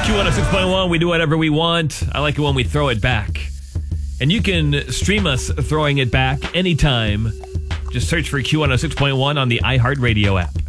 Q106.1, we do whatever we want. I like it when we throw it back. And you can stream us throwing it back anytime. Just search for Q106.1 on the iHeartRadio app.